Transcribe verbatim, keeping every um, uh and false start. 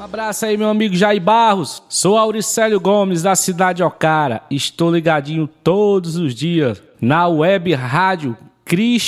Abraço aí, meu amigo Jair Barros. Sou Auricélio Gomes, da cidade de Ocara. Estou ligadinho todos os dias na web rádio Cristo